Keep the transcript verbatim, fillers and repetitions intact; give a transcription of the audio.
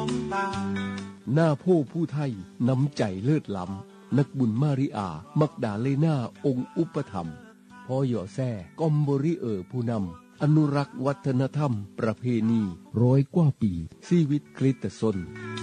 งตาหน้าผู้ผู้ไทยน้ำใจเลิศล้ำนักบุญมาริอามักดาเลนาองค์อุปถัมภ์พ่อหย่อแซ่กอมบริเออผู้นำอนุรักษ์วัฒนธรรมประเพณีร้อยกว่าปีชีวิตคริสตชน